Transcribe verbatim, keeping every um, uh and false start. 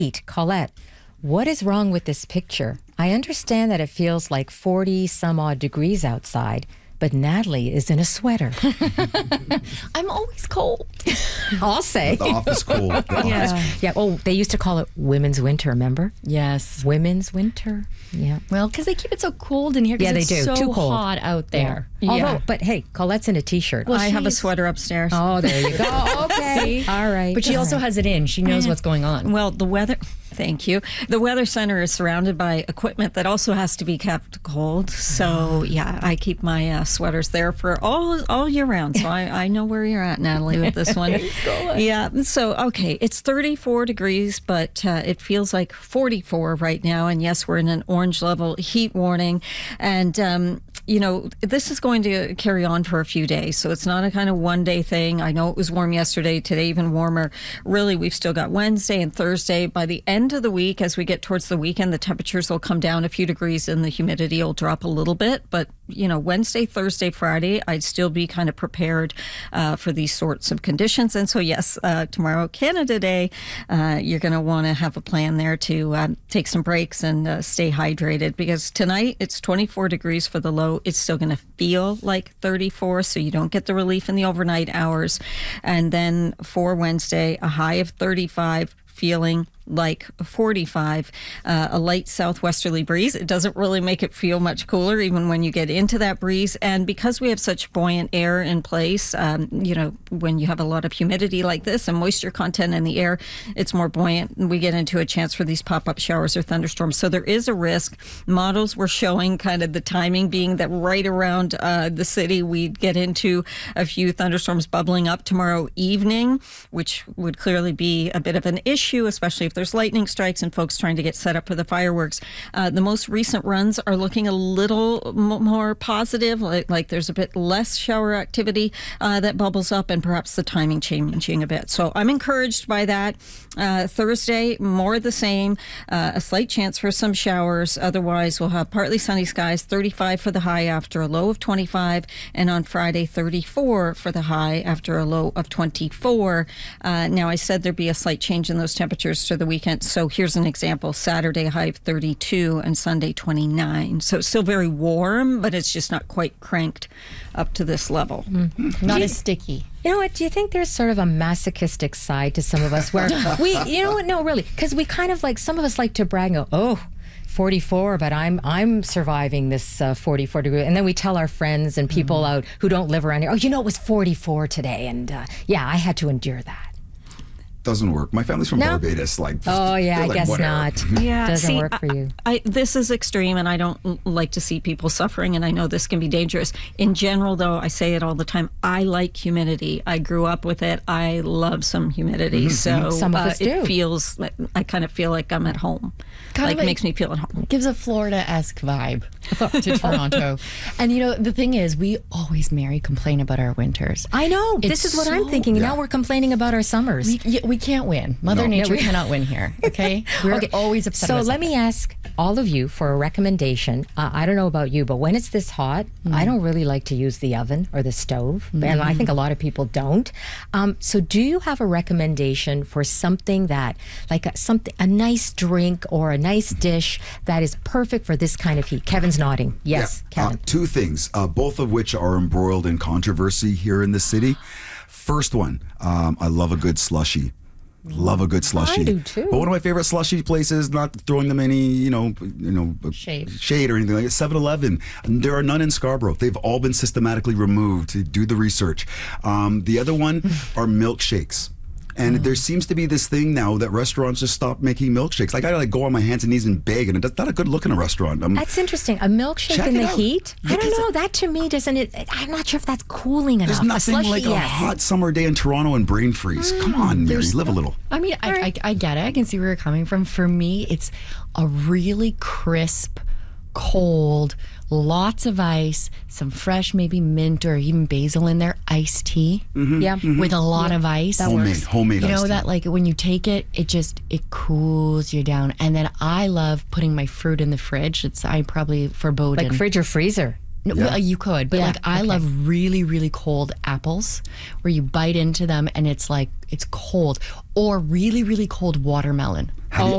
Colette, what is wrong with this picture? I understand that it feels like forty some odd degrees outside, but Natalie is in a sweater. I'm always cold. I'll say. The office cold. The Yeah. office. Yeah. Oh, they used to call it women's winter, remember? Yes. Women's winter. Yeah. Well, because they keep it so cold in here. 'Cause Yeah, they it's do. So Too cold. hot out there. Although, Yeah. but hey, Colette's in a t-shirt. Well, I have a she's- sweater upstairs. Oh, there you go. Okay. All right. But she also has it in. She knows what's going on. Well, the weather, thank you. The Weather Center is surrounded by equipment that also has to be kept cold. So, yeah, I keep my uh, sweaters there for all all year round. So I, I know where you're at, Natalie, with this one. Yeah. So, okay, it's thirty-four degrees, but uh, it feels like forty-four right now. And yes, we're in an orange level heat warning. And, um, you know, this is going to carry on for a few days. So it's not a kind of one day thing. I know it was warm yesterday, today even warmer. Really, we've still got Wednesday and Thursday. By the end of the week, as we get towards the weekend, the temperatures will come down a few degrees and the humidity will drop a little bit. But, you know, Wednesday, Thursday, Friday, I'd still be kind of prepared uh, for these sorts of conditions. And so, yes, uh, tomorrow, Canada Day, uh, you're going to want to have a plan there to um, take some breaks and uh, stay hydrated, because tonight it's twenty-four degrees for the low. It's still going to feel like thirty-four, so you don't get the relief in the overnight hours. And then for Wednesday, a high of thirty-five, feeling like forty-five, uh, a light southwesterly breeze. It doesn't really make it feel much cooler even when you get into that breeze. And because we have such buoyant air in place, um, you know, when you have a lot of humidity like this and moisture content in the air, it's more buoyant, and we get into a chance for these pop-up showers or thunderstorms. So there is a risk. Models were showing kind of the timing being that right around uh, the city, we'd get into a few thunderstorms bubbling up tomorrow evening, which would clearly be a bit of an issue, especially if there's lightning strikes and folks trying to get set up for the fireworks. Uh, the most recent runs are looking a little m- more positive, like, like there's a bit less shower activity uh, that bubbles up, and perhaps the timing changing a bit. So I'm encouraged by that. Uh, Thursday, more the same, uh, a slight chance for some showers. Otherwise, we'll have partly sunny skies, thirty-five for the high after a low of twenty-five, and on Friday, thirty-four for the high after a low of twenty-four. Uh, now, I said there'd be a slight change in those temperatures for the weekend. So here's an example. Saturday, high of thirty-two, and Sunday, twenty-nine. So it's still very warm, but it's just not quite cranked up to this level. Mm-hmm. Not as sticky. You know what? Do you think there's sort of a masochistic side to some of us where we, you know what? No, really, because we kind of like, some of us like to brag and go, oh, forty-four, but I'm I'm surviving this uh, forty-four degree, and then we tell our friends and people mm-hmm. out who don't live around here, oh, you know, it was forty-four today, and uh, yeah, I had to endure that. Doesn't work. My family's from No? Barbados. Like, oh yeah, I like, guess whatever. not. Yeah, doesn't see, work for you. I, I, this is extreme, and I don't l- like to see people suffering, and I know this can be dangerous. In general, though, I say it all the time, I like humidity. I grew up with it. I love some humidity. Mm-hmm. So Some of uh, us do. it feels, like, I kind of feel like I'm at home. Kind like, of like- makes me feel at home. Gives a Florida-esque vibe to Toronto. And, you know, the thing is, we always, Mary, complain about our winters. I know. It's This is what I'm so- thinking. Yeah. Now we're complaining about our summers. We, yeah, we can't win. Mother No. Nature No, we- cannot win here, okay? We're Okay, always upset So about let me something. ask all of you for a recommendation. Uh, I don't know about you, but when it's this hot, Mm. I don't really like to use the oven or the stove, and I think a lot of people don't. Um, so, do you have a recommendation for something that, like a, something, a nice drink or a nice dish that is perfect for this kind of heat? Kevin's nodding. Yes, Yeah. Uh, Kevin. two things, uh, both of which are embroiled in controversy here in the city. First one, um, I love a good slushie. Love a good slushie. I do too. But one of my favorite slushie places, not throwing them any, you know, you know, Shade. shade or anything like that, seven eleven. There are none in Scarborough. They've all been systematically removed. Do the research. Um, the other one are milkshakes. And Mm. there seems to be this thing now that restaurants just stop making milkshakes. Like I gotta like go on my hands and knees and beg, and it's not a good look in a restaurant. I'm, That's interesting. A milkshake Check in it the out. heat? I don't Because know. That to me doesn't. It, I'm not sure if that's cooling enough. There's A nothing slushie, like a yes. hot summer day in Toronto and brain freeze. Come on, Mary, live a little. I mean, I, I, I get it. I can see where you're coming from. For me, it's a really crisp, cold, lots of ice, some fresh maybe mint or even basil in there, iced tea Yeah. with a lot of ice. Homemade, homemade You know iced tea. that like when you take it, it just it cools you down. And then I love putting my fruit in the fridge. It's I probably forbode Like fridge or freezer. No, Yeah. well, you could, but Yeah, like I okay. love really, really cold apples where you bite into them and it's like it's cold, or really, really cold watermelon.